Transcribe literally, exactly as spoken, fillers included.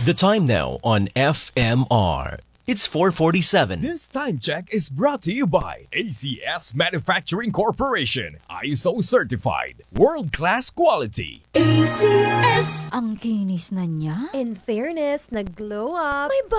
The time now on F M R. It's four forty-seven. This time check is brought to you by A C S Manufacturing Corporation. I S O certified. World-class quality. A C S. Ang kinis na niya. In fairness, nag-glow up. May